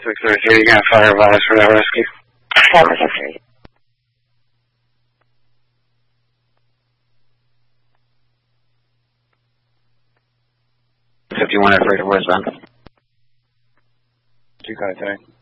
632, you got fire advice for that rescue? 763. 51 operator westbound. 2 contact.